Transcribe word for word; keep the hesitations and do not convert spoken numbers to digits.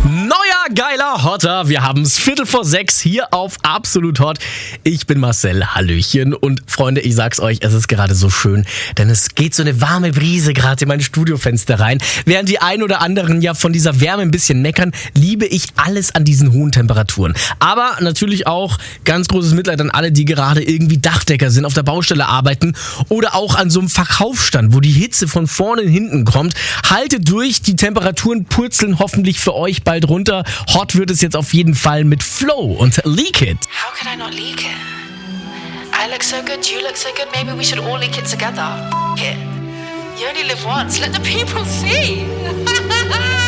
Neuer, geiler Hotter. Wir haben es Viertel vor sechs hier auf Absolut Hot. Ich bin Marcel, Hallöchen. Und Freunde, ich sag's euch, es ist gerade so schön, denn es geht so eine warme Brise gerade in mein Studiofenster rein. Während die ein oder anderen ja von dieser Wärme ein bisschen meckern, liebe ich alles an diesen hohen Temperaturen. Aber natürlich auch ganz großes Mitleid an alle, die gerade irgendwie Dachdecker sind, auf der Baustelle arbeiten oder auch an so einem Verkaufsstand, wo die Hitze von vorne und hinten kommt. Haltet durch, die Temperaturen purzeln hoffentlich für euch bald runter. Hot wird es jetzt auf jeden Fall mit Flow und Leak It. How could I not leak it? I look so good, you look so good, maybe we should all leak it together. F- it. You only live once, let the people see.